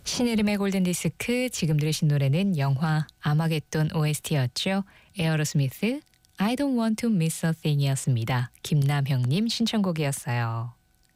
신혜림의 골든디스크, 지금 들으신 노래는 영화 아마겟돈 OST였죠. 에어로스미스 I don't want to miss a thing이었습니다. 김남형님 신청곡이었어요.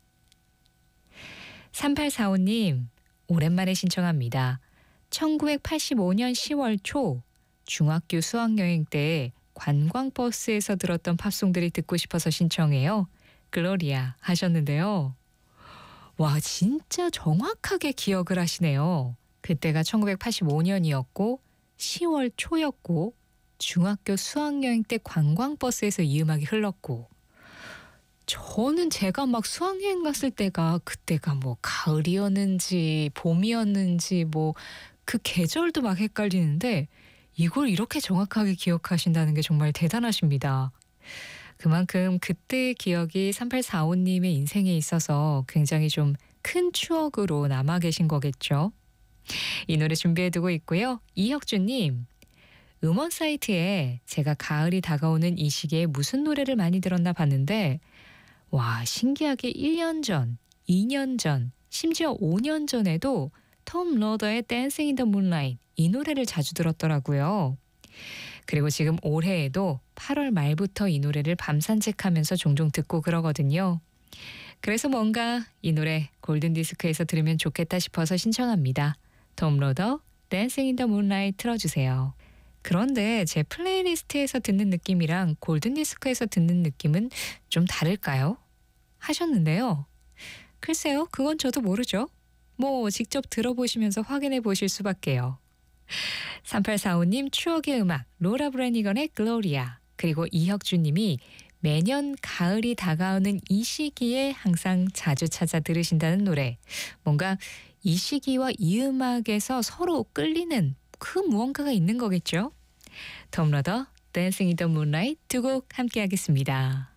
3845님 오랜만에 신청합니다. 1985년 10월 초 중학교 수학여행 때 관광버스에서 들었던 팝송들이 듣고 싶어서 신청해요. 글로리아 하셨는데요. 와, 진짜 정확하게 기억을 하시네요. 그때가 1985년이었고 10월 초였고 중학교 수학여행 때 관광버스에서 이 음악이 흘렀고, 저는 제가 막 수학여행 갔을 때가 그때가 뭐 가을이었는지 봄이었는지 뭐 그 계절도 막 헷갈리는데 이걸 이렇게 정확하게 기억하신다는 게 정말 대단하십니다. 그만큼 그때의 기억이 3845님의 인생에 있어서 굉장히 좀 큰 추억으로 남아 계신 거겠죠. 이 노래 준비해두고 있고요. 이혁주님, 음원 사이트에 제가 가을이 다가오는 이 시기에 무슨 노래를 많이 들었나 봤는데, 와, 신기하게 1년 전, 2년 전, 심지어 5년 전에도 톰 로더의 Dancing in the Moonlight, 이 노래를 자주 들었더라고요. 그리고 지금 올해에도 8월 말부터 이 노래를 밤 산책하면서 종종 듣고 그러거든요. 그래서 뭔가 이 노래 골든디스크에서 들으면 좋겠다 싶어서 신청합니다. 톰 로더 Dancing in the Moonlight 틀어주세요. 그런데 제 플레이리스트에서 듣는 느낌이랑 골든디스크에서 듣는 느낌은 좀 다를까요? 하셨는데요. 글쎄요, 그건 저도 모르죠. 뭐 직접 들어보시면서 확인해 보실 수밖에요. 3845님 추억의 음악 로라 브래니건의 글로리아, 그리고 이혁주님이 매년 가을이 다가오는 이 시기에 항상 자주 찾아 들으신다는 노래, 뭔가 이 시기와 이 음악에서 서로 끌리는 그 무언가가 있는 거겠죠. 톰 로더 Dancing in the Moonlight 두 곡 함께 하겠습니다.